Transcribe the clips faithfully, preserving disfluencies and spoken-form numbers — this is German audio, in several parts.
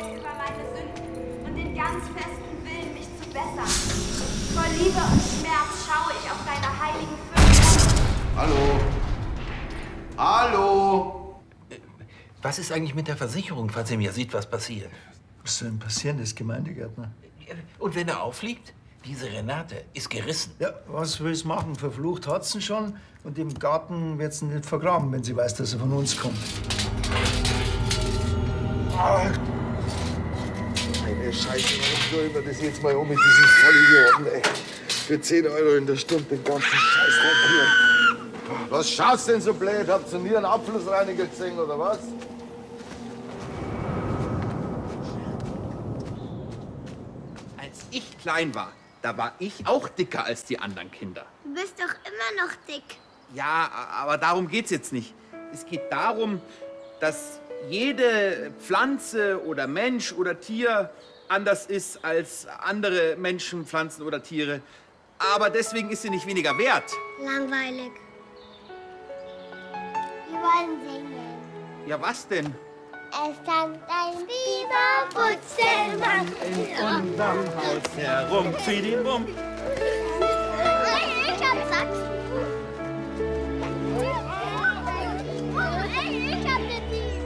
über meine Sünden und den ganz festen Willen, mich zu bessern. Voll Liebe und Schmerz schaue ich auf deine heiligen Füße. Hallo? Hallo? Was ist eigentlich mit der Versicherung, falls ihr mir sieht, was passiert? Was soll denn passieren, das ist Gemeindegärtner? Und wenn er auffliegt? Diese Renate ist gerissen. Ja, was will's machen? Verflucht hat's ihn schon. Und im Garten wird's ihn nicht vergraben, wenn sie weiß, dass er von uns kommt. Ah. Meine Scheiße, warum soll ich mir das jetzt mal um mit diesen Vollidioten, ey? Für zehn Euro in der Stunde den ganzen Scheiß hier. Was schaust denn so blöd? Habt ihr nie einen Abflussreiniger gesehen, oder was? Als ich klein war, da war ich auch dicker als die anderen Kinder. Du bist doch immer noch dick. Ja, aber darum geht's jetzt nicht. Es geht darum, dass jede Pflanze oder Mensch oder Tier anders ist als andere Menschen, Pflanzen oder Tiere. Aber deswegen ist sie nicht weniger wert. Langweilig. Wir wollen singen. Ja, was denn? Es tanzt ein Biber, putzt den Mann In unserem Haus herum, zieh den Bumm. Ich hab Sax. Ich hab den Biber.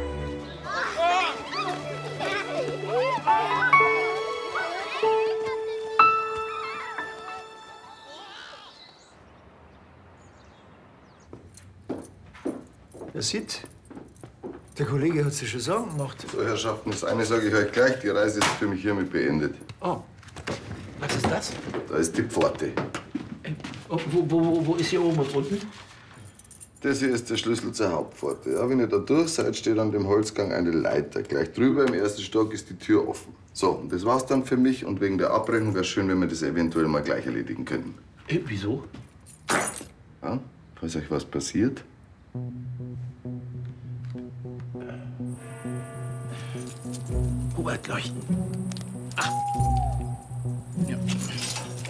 Wer sieht? Der Kollege hat sich schon Sorgen gemacht. So, Herrschaften, das eine sage ich euch gleich, die Reise ist für mich hiermit beendet. Oh, was ist das? Da ist die Pforte. Äh, wo, wo, wo, wo ist hier oben und unten? Das hier ist der Schlüssel zur Hauptpforte. Ja, wenn ihr da durch seid, steht an dem Holzgang eine Leiter. Gleich drüber im ersten Stock ist die Tür offen. So, und das war's dann für mich. Und wegen der Abrechnung wäre es schön, wenn wir das eventuell mal gleich erledigen könnten. Äh, wieso? Ja, falls euch was passiert. Hubert, leuchten.